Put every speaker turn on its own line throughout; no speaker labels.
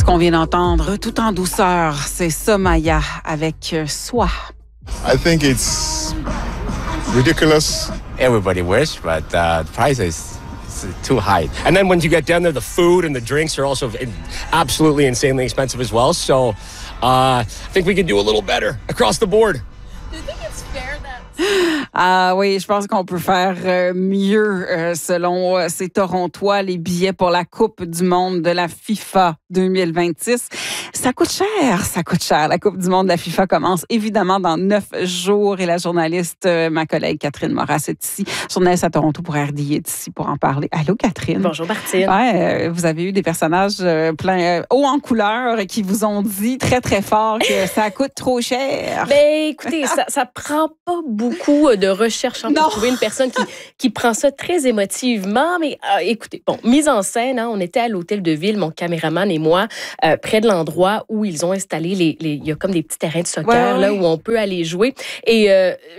qu'on vient d'entendre, tout en douceur, c'est Somaya avec Soi.
I think it's ridiculous.
Everybody wish, but the price is too high. And then when you get down there, the food and the drinks are also absolutely insanely expensive as well. So I think we could do a little better across the board.
Do you think it's fair that...
Ah oui, je pense qu'on peut faire mieux selon ces Torontois, les billets pour la Coupe du monde de la FIFA 2026. Ça coûte cher. La Coupe du monde de la FIFA commence évidemment dans 9 jours et la journaliste, ma collègue Catherine Moras est ici, journaliste à Toronto pour RDI est ici pour en parler. Allô Catherine.
Bonjour Martine.
Ouais, vous avez eu des personnages plein haut en couleur qui vous ont dit très très fort que ça coûte trop cher.
Ben écoutez, ça prend pas beaucoup de recherche pour trouver une personne qui prend ça très émotivement. Mais écoutez, bon, mise en scène, on était à l'hôtel de ville, mon caméraman et moi, près de l'endroit où ils ont installé il y a comme des petits terrains de soccer là où on peut aller jouer. Et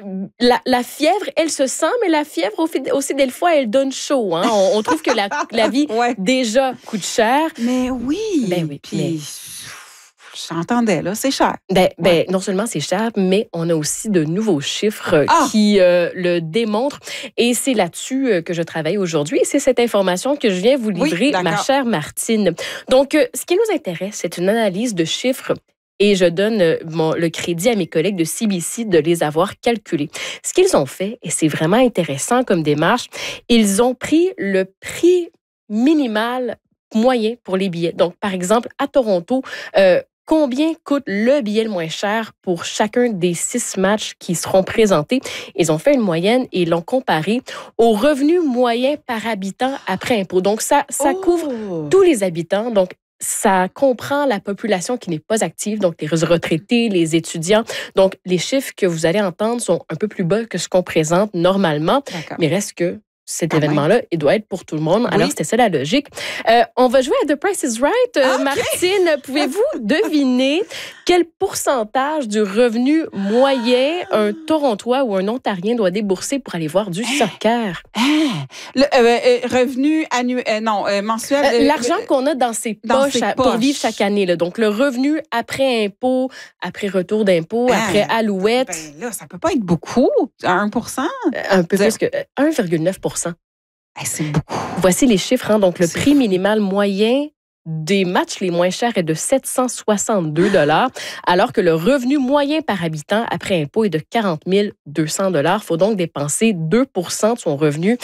la fièvre, elle se sent, mais la fièvre aussi des fois, elle donne chaud. Hein. On trouve que la vie déjà coûte cher.
Mais oui.
Ben oui.
Puis j'entendais là, c'est cher.
Ben non seulement c'est cher, mais on a aussi de nouveaux chiffres qui le démontrent. Et c'est là-dessus que je travaille aujourd'hui. Et c'est cette information que je viens vous livrer, ma chère Martine. Donc, ce qui nous intéresse, c'est une analyse de chiffres. Et je donne le crédit à mes collègues de CBC de les avoir calculés. Ce qu'ils ont fait, et c'est vraiment intéressant comme démarche, ils ont pris le prix minimal moyen pour les billets. Donc, par exemple, à Toronto, combien coûte le billet le moins cher pour chacun des 6 matchs qui seront présentés? Ils ont fait une moyenne et l'ont comparé au revenu moyen par habitant après impôt. Donc, ça couvre tous les habitants. Donc, ça comprend la population qui n'est pas active, donc les retraités, les étudiants. Donc, les chiffres que vous allez entendre sont un peu plus bas que ce qu'on présente normalement. Mais reste que cet événement-là, il doit être pour tout le monde. Oui. Alors, c'était ça la logique. On va jouer à The Price is Right. Martine, pouvez-vous deviner quel pourcentage du revenu moyen un Torontois ou un Ontarien doit débourser pour aller voir du soccer?
Le revenu annuel, mensuel.
L'argent qu'on a dans ses poches pour vivre chaque année. Là. Donc, le revenu après impôt, après retour d'impôt, après alouette.
Ben là, ça peut pas être beaucoup. 1
un peu plus que 1,9
c'est beaucoup.
Voici les chiffres. Hein. Donc, le prix minimal moyen des matchs les moins chers est de 762 $, alors que le revenu moyen par habitant après impôt est de 40 200 $. Il faut donc dépenser 2 % de son revenu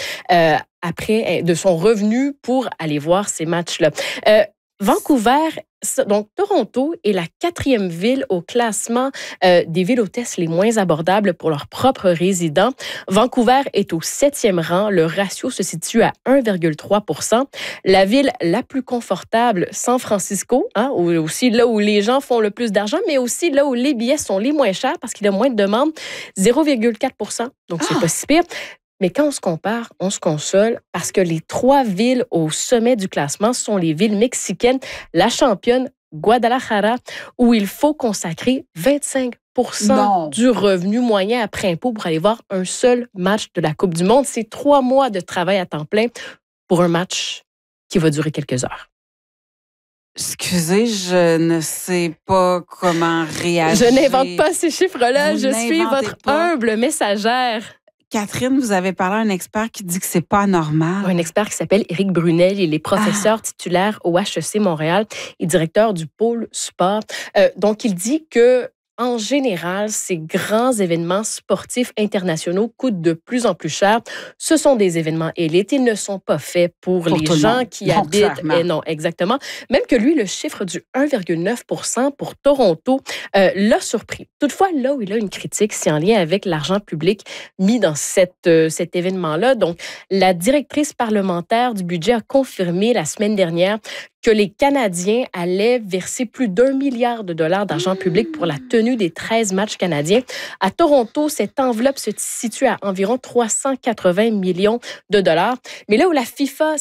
de son revenu pour aller voir ces matchs-là. Vancouver, donc Toronto est la 4e ville au classement des villes hôtesses les moins abordables pour leurs propres résidents. Vancouver est au 7e rang. Le ratio se situe à 1,3 %. La ville la plus confortable, San Francisco, aussi là où les gens font le plus d'argent, mais aussi là où les billets sont les moins chers parce qu'il y a moins de demandes, 0,4 %. Donc, c'est pas si pire. Mais quand on se compare, on se console parce que les 3 villes au sommet du classement sont les villes mexicaines, la championne Guadalajara, où il faut consacrer 25 % du revenu moyen après impôt pour aller voir un seul match de la Coupe du monde. C'est 3 mois de travail à temps plein pour un match qui va durer quelques heures.
Excusez, je ne sais pas comment réagir.
Je n'invente pas ces chiffres-là. Je suis votre humble messagère.
Catherine, vous avez parlé à un expert qui dit que c'est pas normal.
Un expert qui s'appelle Éric Brunel. Il est professeur titulaire au HEC Montréal et directeur du pôle sport. Donc, il dit que en général, ces grands événements sportifs internationaux coûtent de plus en plus cher. Ce sont des événements élites. Ils ne sont pas faits pour les gens qui habitent. Et non, exactement. Même que lui, le chiffre du 1,9 % pour Toronto l'a surpris. Toutefois, là où il a une critique, c'est en lien avec l'argent public mis dans cet événement-là. Donc, la directrice parlementaire du budget a confirmé la semaine dernière que les Canadiens allaient verser plus d'1 milliard de dollars d'argent public pour la tenue des 13 matchs canadiens. À Toronto, cette enveloppe se situe à environ 380 millions de dollars. Mais là où la FIFA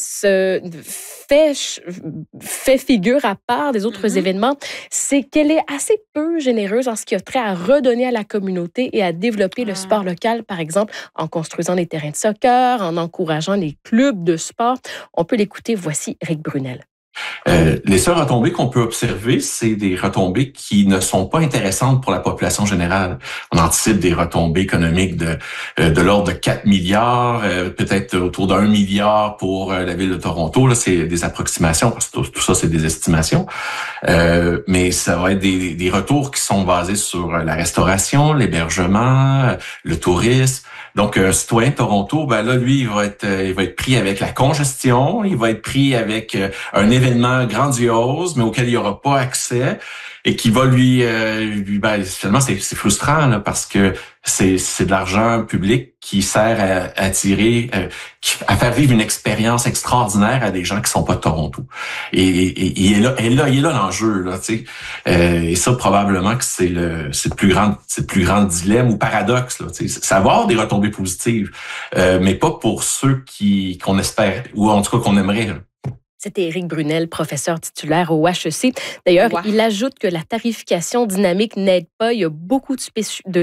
fait figure à part des autres événements, c'est qu'elle est assez peu généreuse en ce qui a trait à redonner à la communauté et à développer le sport local, par exemple, en construisant des terrains de soccer, en encourageant les clubs de sport. On peut l'écouter. Voici Éric Brunel.
Les seules retombées qu'on peut observer, c'est des retombées qui ne sont pas intéressantes pour la population générale. On anticipe des retombées économiques de l'ordre de 4 milliards, peut-être autour d'1 milliard pour la ville de Toronto. Là, c'est des approximations, parce que tout ça, c'est des estimations. Mais ça va être des retours qui sont basés sur la restauration, l'hébergement, le tourisme. Donc, un citoyen de Toronto, ben là, lui, il va être pris avec la congestion, il va être pris avec un événement grandiose, mais auquel il n'aura pas accès, et qui va finalement, c'est frustrant là, parce que c'est de l'argent public qui sert à attirer, à faire vivre une expérience extraordinaire à des gens qui sont pas de Toronto. Et il est là l'enjeu là, tu sais. Et ça probablement que c'est le plus grand dilemme ou paradoxe là, tu sais. Ça va avoir des retombées positives, mais pas pour ceux qu'on espère ou en tout cas qu'on aimerait. Là.
C'était Éric Brunel, professeur titulaire au HEC. D'ailleurs, il ajoute que la tarification dynamique n'aide pas. Il y a beaucoup de